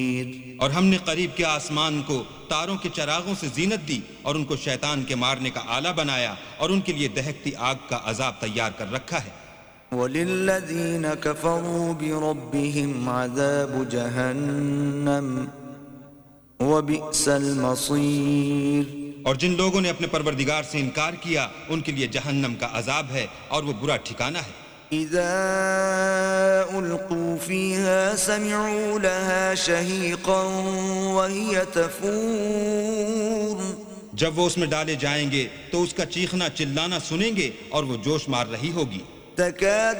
और हमने करीब के आसमान को तारों के चरागों से जीनत दी और उनको शैतान के मारने का आला बनाया और उनके लिए दहकती आग का अजाब तैयार कर रखा है। वलिल्लज़ीन कफ़रू बिरब्बिहिम अज़ाबु जहन्नम वबिअसल मसीर। और जिन लोगों ने अपने परवरदिगार से इनकार किया उनके लिए जहन्नम का अजाब है और वो बुरा ठिकाना है। इज़ा उल्क़ू फ़ीहा समिअू लहा शहीक़न वहिय तफ़ूर। जब वो उसमें डाले जाएंगे तो उसका चीखना चिल्लाना सुनेंगे और वो जोश मार रही होगी। तकादु